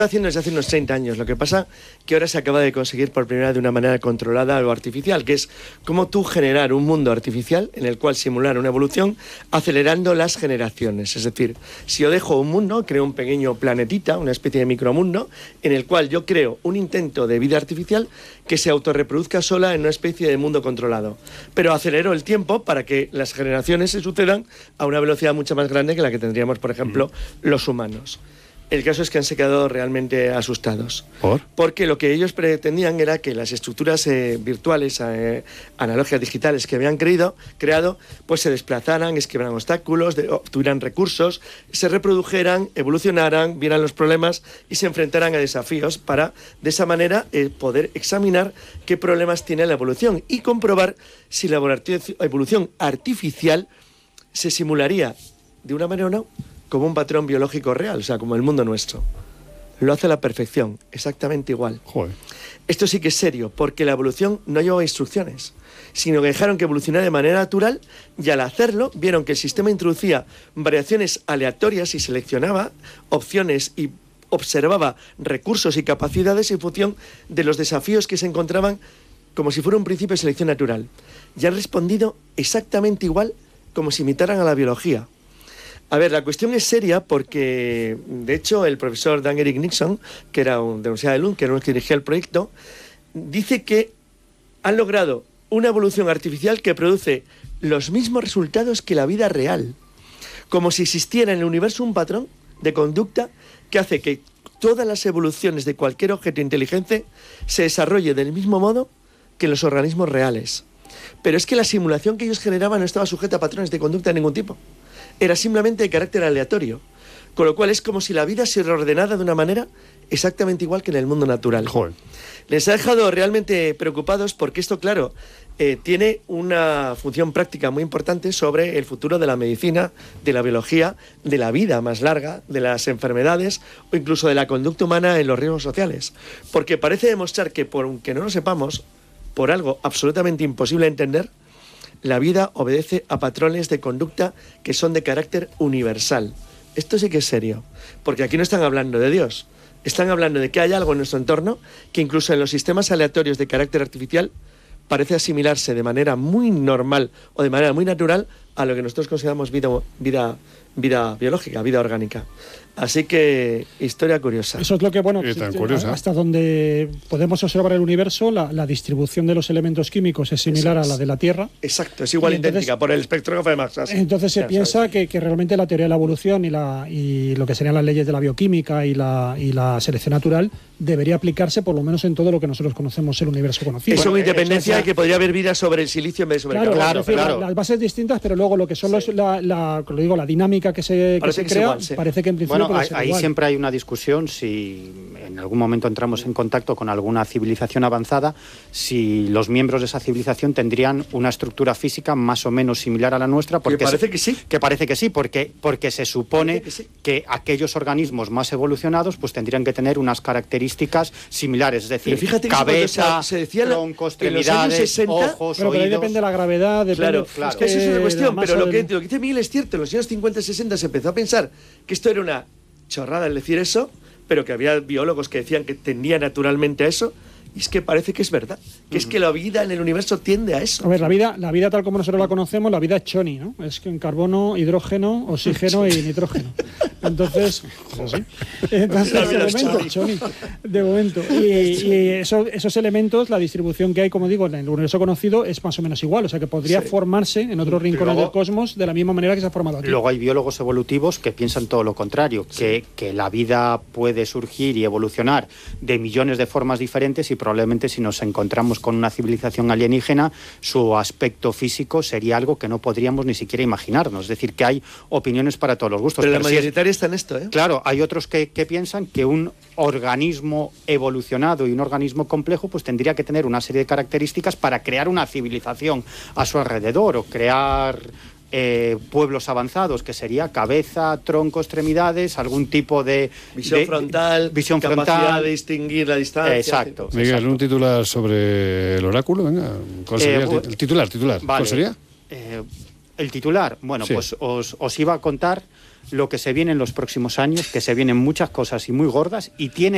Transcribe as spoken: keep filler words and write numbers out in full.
haciendo desde hace unos treinta años. Lo que pasa que ahora se acaba de conseguir por primera vez de una manera controlada algo artificial, que es cómo tú generar un mundo artificial en el cual simular una evolución acelerando las generaciones. Es decir, si yo dejo un mundo, creo un pequeño planetita, una especie de micromundo, en el cual yo creo un intento de vida artificial que se autorreproduzca sola en una especie de mundo controlado. Pero acelero el tiempo para que las generaciones se sucedan a una velocidad mucho más grande que la que tendríamos, por ejemplo, mm. los humanos. El caso es que han se quedado realmente asustados. ¿Por? Porque lo que ellos pretendían era que las estructuras eh, virtuales, eh, analógicas digitales que habían creído, creado, pues se desplazaran, esquivaran obstáculos, de, obtuvieran recursos, se reprodujeran, evolucionaran, vieran los problemas y se enfrentaran a desafíos para, de esa manera, eh, poder examinar qué problemas tiene la evolución y comprobar si la evolución artificial se simularía de una manera o no como un patrón biológico real, o sea, como el mundo nuestro. Lo hace a la perfección, exactamente igual. Joder. Esto sí que es serio, porque la evolución no llevaba instrucciones, sino que dejaron que evolucionara de manera natural y al hacerlo vieron que el sistema introducía variaciones aleatorias y seleccionaba opciones y observaba recursos y capacidades en función de los desafíos que se encontraban como si fuera un principio de selección natural. Y han respondido exactamente igual como si imitaran a la biología. A ver, la cuestión es seria porque, de hecho, el profesor Dan Eric Nixon, que era un, de la Universidad de Lund, que era uno que dirigía el proyecto, dice que han logrado una evolución artificial que produce los mismos resultados que la vida real. Como si existiera en el universo un patrón de conducta que hace que todas las evoluciones de cualquier objeto inteligente se desarrolle del mismo modo que los organismos reales. Pero es que la simulación que ellos generaban no estaba sujeta a patrones de conducta de ningún tipo. Era simplemente de carácter aleatorio, con lo cual es como si la vida se reordenara de una manera exactamente igual que en el mundo natural. Joder. Les ha dejado realmente preocupados porque esto, claro, eh, tiene una función práctica muy importante sobre el futuro de la medicina, de la biología, de la vida más larga, de las enfermedades o incluso de la conducta humana en los riesgos sociales. Porque parece demostrar que, por aunque no lo sepamos, por algo absolutamente imposible de entender, la vida obedece a patrones de conducta que son de carácter universal. Esto sí que es serio, porque aquí no están hablando de Dios, están hablando de que hay algo en nuestro entorno que incluso en los sistemas aleatorios de carácter artificial parece asimilarse de manera muy normal o de manera muy natural a lo que nosotros consideramos vida, vida, vida biológica, vida orgánica. Así que, historia curiosa. Eso es lo que, bueno, sí, tan curiosa. Hasta donde podemos observar el universo, la, la distribución de los elementos químicos es similar es. a la de la Tierra. Exacto, es igual entonces, idéntica, por el espectrógrafo de Max. Así. Entonces se ya, piensa que, que realmente la teoría de la evolución y, la, y lo que serían las leyes de la bioquímica y la, y la selección natural debería aplicarse por lo menos en todo lo que nosotros conocemos el universo conocido. Eso con bueno, independencia de que podría haber vida sobre el silicio en vez de sobre claro, el carbono. Claro, decir, claro. Las bases distintas, pero luego lo que son sí. los, la, la, lo digo, la dinámica que se, que se que crea, igual, sí. parece que en principio bueno, puede ahí, ser ahí igual. Siempre hay una discusión si en algún momento entramos en contacto con alguna civilización avanzada, si los miembros de esa civilización tendrían una estructura física más o menos similar a la nuestra. Porque que parece se, que sí. Que parece que sí, porque, porque se supone que, sí. que aquellos organismos más evolucionados pues tendrían que tener unas características similares, es decir, fíjate cabeza, se, se decía tronco, extremidades, sesenta, ojos, pero, pero ahí depende de la gravedad. Depende, claro, claro. Es que eso es una cuestión, pero lo que, del... lo que dice Miguel es cierto. En los años cincuenta y sesenta se empezó a pensar que esto era una chorrada el decir eso, pero que había biólogos que decían que tendía naturalmente a eso, y es que parece que es verdad, que uh-huh. es que la vida en el universo tiende a eso. A ver, la vida, la vida tal como nosotros la conocemos, la vida es choni, ¿no? Es que en carbono, hidrógeno, oxígeno y nitrógeno. Entonces, ¿sí? Entonces de momento, choni, de momento. Y, y eso, esos elementos, la distribución que hay, como digo, en el universo conocido es más o menos igual, o sea que podría sí. formarse en otros rincones luego, del cosmos de la misma manera que se ha formado aquí. Luego hay biólogos evolutivos que piensan todo lo contrario, sí. que, que la vida puede surgir y evolucionar de millones de formas diferentes y probablemente si nos encontramos con una civilización alienígena, su aspecto físico sería algo que no podríamos ni siquiera imaginarnos. Es decir, que hay opiniones para todos los gustos. Pero, pero la mayoritaria si es, está en esto, ¿eh? Claro, hay otros que, que piensan que un organismo evolucionado y un organismo complejo pues tendría que tener una serie de características para crear una civilización a su alrededor o crear... Eh, pueblos avanzados, que sería cabeza, tronco, extremidades, algún tipo de... Visión de, frontal, visión capacidad frontal. de distinguir la distancia. Exacto. Miguel, exacto. un titular sobre el oráculo, venga. ¿Cuál sería eh, el titular? titular. Vale, ¿Cuál sería? Eh, el titular, bueno, sí. pues os, os iba a contar lo que se viene en los próximos años, que se vienen muchas cosas y muy gordas, y tiene